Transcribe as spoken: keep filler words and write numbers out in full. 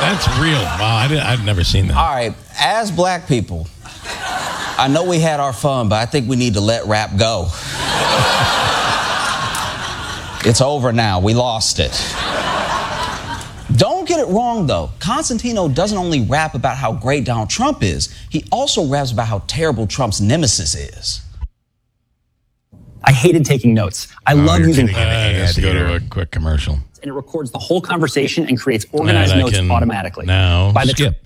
That's real. Wow, I did, I'd never seen that. All right, as black people, I know we had our fun, but I think we need to let rap go. It's over now. We lost it. Don't get it wrong, though. Constantino doesn't only rap about how great Donald Trump is, he also raps about how terrible Trump's nemesis is. I hated taking notes. I Oh, love you're using kidding. Uh, let's go to a quick commercial. and it records the whole conversation and creates organized And I notes can automatically. Now By the skip.